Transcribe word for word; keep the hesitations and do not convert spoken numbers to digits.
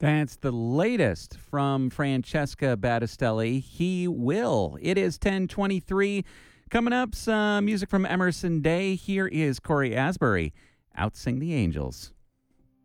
That's the latest from Francesca Battistelli. He Will. It is ten twenty-three. Coming up, some music from Emerson Day. Here is Corey Asbury. Out Sing the Angels.